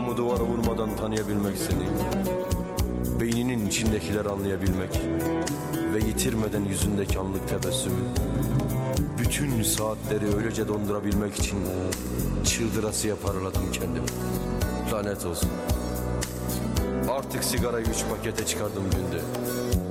Kafamı duvara vurmadan tanıyabilmek seni, beyninin içindekileri anlayabilmek ve yitirmeden yüzündeki anlık tebessümü, bütün saatleri öylece dondurabilmek için çıldırasıya paraladım kendimi. Lanet olsun. Artık sigarayı 3 pakete çıkardım günde.